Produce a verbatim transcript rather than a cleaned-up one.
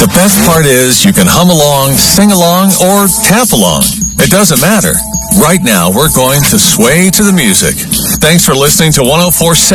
The best part is you can hum along, sing along, or tap along. It doesn't matter. Right now, we're going to sway to the music. Thanks for listening to one oh four point seven.